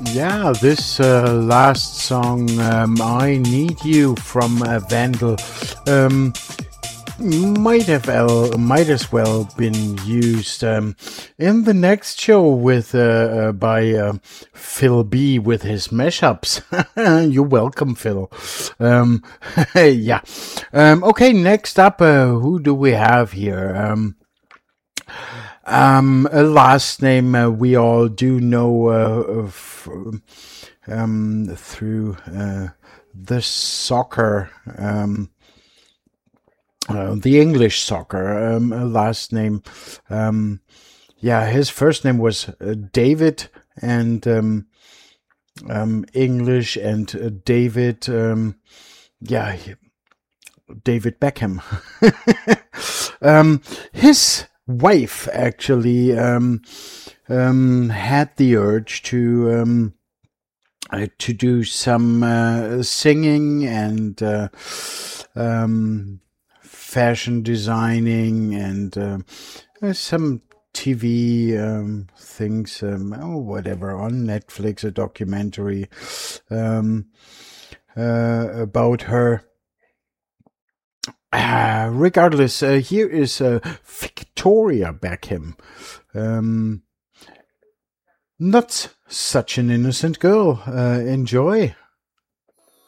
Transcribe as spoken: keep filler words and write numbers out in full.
Yeah, this uh, last song, um, I Need You from uh, Vandal, um, might have el- might as well been used um, in the next show with uh, uh, by uh, Phil B with his mashups. You're welcome, Phil. Um, yeah. Um, okay, next up, uh, who do we have here? Um, um, a last name uh, we all do know uh, f- um, through uh, the soccer. Um, Uh, the English soccer um, uh, last name. Um, yeah, his first name was uh, David, and um, um, English and uh, David. Um, yeah, he- David Beckham. um, his wife actually um, um, had the urge to. Um, uh, to do some uh, singing and uh, um, fashion designing and uh, uh, some T V um, things, um, or whatever, on Netflix, a documentary um, uh, about her. Uh, regardless, uh, here is uh, Victoria Beckham. Um, not such an innocent girl. Uh, enjoy.